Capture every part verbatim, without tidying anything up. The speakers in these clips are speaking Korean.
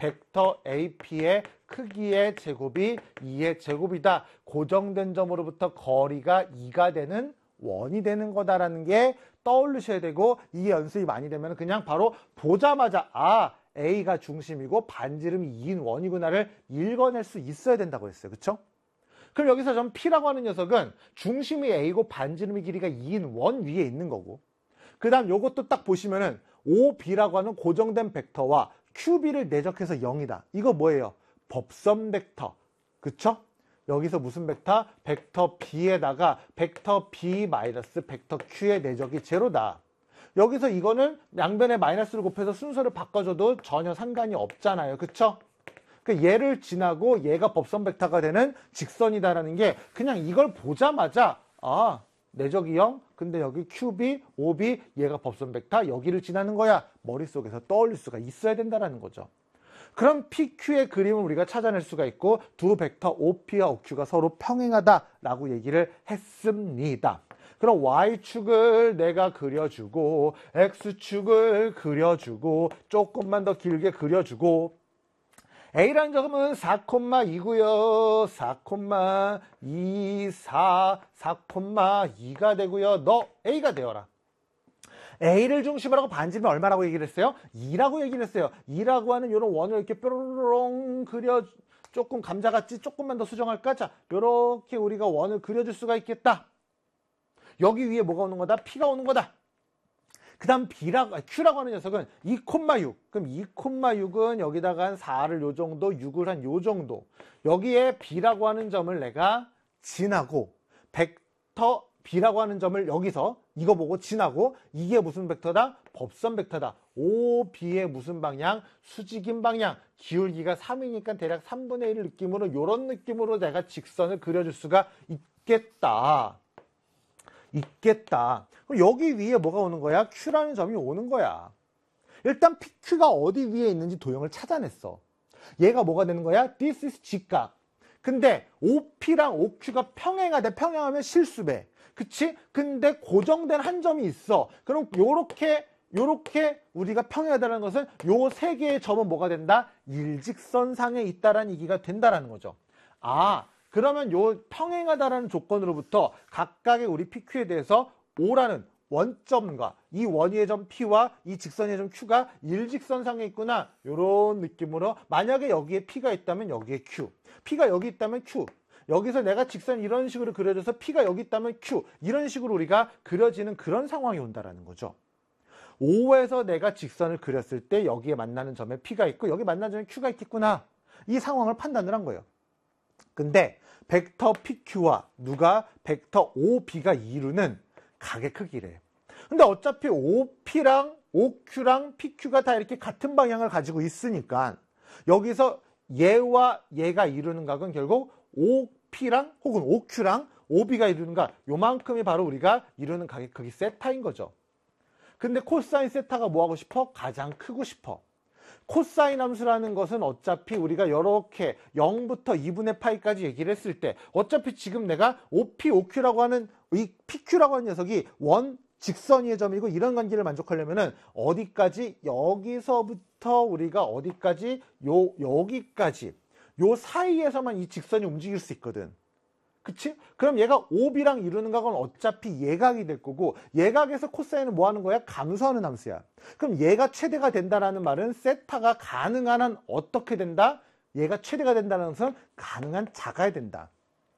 벡터 에이피의 크기의 제곱이 이의 제곱이다. 고정된 점으로부터 거리가 이가 되는 원이 되는 거다라는 게 떠올리셔야 되고, 이 연습이 많이 되면 그냥 바로 보자마자 아, A가 중심이고 반지름이 이인 원이구나를 읽어낼 수 있어야 된다고 했어요. 그쵸? 그럼 여기서 전 P라고 하는 녀석은 중심이 A고 반지름의 길이가 이인 원 위에 있는 거고, 그 다음 요것도 딱 보시면은 오비라고 하는 고정된 벡터와 큐비를 내적해서 영이다. 이거 뭐예요? 법선 벡터. 그쵸? 여기서 무슨 벡터? 벡터 B에다가 벡터 B 마이너스 벡터 Q의 내적이 제로다. 여기서 이거는 양변에 마이너스를 곱해서 순서를 바꿔줘도 전혀 상관이 없잖아요. 그쵸? 그러니까 얘를 지나고 얘가 법선 벡터가 되는 직선이다라는 게 그냥 이걸 보자마자 아, 내적이 영, 근데 여기 큐비, 오비, 얘가 법선 벡터, 여기를 지나는 거야. 머릿속에서 떠올릴 수가 있어야 된다는 거죠. 그럼 피큐의 그림을 우리가 찾아낼 수가 있고, 두 벡터 오피와 오큐가 서로 평행하다라고 얘기를 했습니다. 그럼 와이축을 내가 그려주고 엑스축을 그려주고 조금만 더 길게 그려주고, A라는 점은 사, 이고요. 사, 이, 사, 사, 이가 되고요. 너 A가 되어라. A를 중심으로 하고 반지름이 얼마라고 얘기를 했어요? 이라고 얘기를 했어요. 이라고 하는 이런 원을 이렇게 뾰로롱 그려, 조금 감자같이 조금만 더 수정할까? 자, 이렇게 우리가 원을 그려줄 수가 있겠다. 여기 위에 뭐가 오는 거다? P가 오는 거다. 그 다음 B라고, Q라고 하는 녀석은 이, 육. 그럼 이, 육은 여기다가 한 사를 요 정도, 육을 한 요 정도. 여기에 B라고 하는 점을 내가 지나고, 벡터 B라고 하는 점을 여기서 이거 보고 지나고, 이게 무슨 벡터다? 법선 벡터다. 오비의 무슨 방향? 수직인 방향. 기울기가 삼이니까 대략 삼분의 일 느낌으로, 요런 느낌으로 내가 직선을 그려줄 수가 있겠다. 있겠다. 그럼 여기 위에 뭐가 오는 거야? Q라는 점이 오는 거야. 일단 피큐가 어디 위에 있는지 도형을 찾아냈어. 얘가 뭐가 되는 거야? This is 직각. 근데 오피랑 오큐가 평행하대. 평행하면 실수배. 그치? 근데 고정된 한 점이 있어. 그럼 요렇게 요렇게 우리가 평행하다는 것은 요 세 개의 점은 뭐가 된다? 일직선상에 있다라는 얘기가 된다라는 거죠. 아, 그러면 요 평행하다라는 조건으로부터 각각의 우리 피큐에 대해서 오라는 원점과 이 원위의 점 P와 이 직선의 점 Q가 일직선상에 있구나. 요런 느낌으로, 만약에 여기에 P가 있다면 여기에 Q, P가 여기 있다면 Q, 여기서 내가 직선 이런 식으로 그려줘서 P가 여기 있다면 Q, 이런 식으로 우리가 그려지는 그런 상황이 온다라는 거죠. 오에서 내가 직선을 그렸을 때 여기에 만나는 점에 P가 있고 여기 만나는 점에 Q가 있겠구나. 이 상황을 판단을 한 거예요. 근데 벡터 피큐와 누가 벡터 오비가 이루는 각의 크기래. 근데 어차피 오피랑 오큐랑 피큐가 다 이렇게 같은 방향을 가지고 있으니까 여기서 얘와 얘가 이루는 각은 결국 오피랑 혹은 오큐랑 오비가 이루는 각, 요만큼이 바로 우리가 이루는 각의 크기 세타인 거죠. 근데 코사인 세타가 뭐 하고 싶어? 가장 크고 싶어. 코사인 함수라는 것은 어차피 우리가 이렇게 영부터 이분의 파이까지 얘기를 했을 때 어차피 지금 내가 오피, 오큐라고 하는 이 피큐라고 하는 녀석이 원 직선위의 점이고, 이런 관계를 만족하려면은 어디까지? 여기서부터 우리가 어디까지? 요 여기까지. 요 사이에서만 이 직선이 움직일 수 있거든. 그치? 그럼 얘가 오비랑 이루는 각은 어차피 예각이 될 거고, 예각에서 코사인은 뭐 하는 거야? 감소하는 함수야. 그럼 얘가 최대가 된다라는 말은 세타가 가능한 한 어떻게 된다? 얘가 최대가 된다는 것은 가능한 작아야 된다.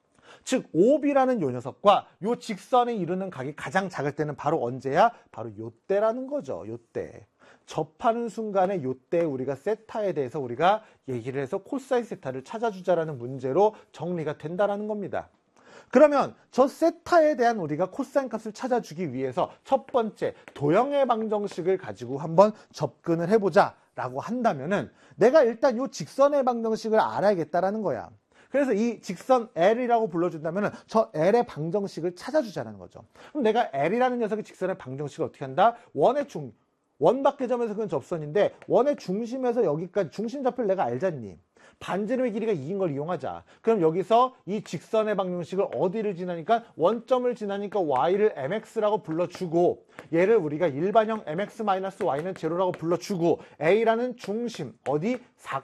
즉 오비라는 요 녀석과 요 직선에 이루는 각이 가장 작을 때는 바로 언제야? 바로 요때라는 거죠. 요때. 접하는 순간에 요때 우리가 세타에 대해서 우리가 얘기를 해서 코사인 세타를 찾아주자라는 문제로 정리가 된다라는 겁니다. 그러면 저 세타에 대한 우리가 코사인 값을 찾아주기 위해서 첫 번째 도형의 방정식을 가지고 한번 접근을 해보자 라고 한다면은 내가 일단 요 직선의 방정식을 알아야겠다라는 거야. 그래서 이 직선 L이라고 불러준다면은 저 L의 방정식을 찾아주자는 거죠. 그럼 내가 L이라는 녀석의 직선의 방정식을 어떻게 한다? 원의 중, 원밖의 점에서 그건 접선인데 원의 중심에서 여기까지 중심 좌표를 내가 알잖니. 반지름의 길이가 이인 걸 이용하자. 그럼 여기서 이 직선의 방정식을 어디를 지나니까 원점을 지나니까 y를 mx라고 불러주고, 얘를 우리가 일반형 mx-y는 제로라고 불러주고, a라는 중심 어디 사,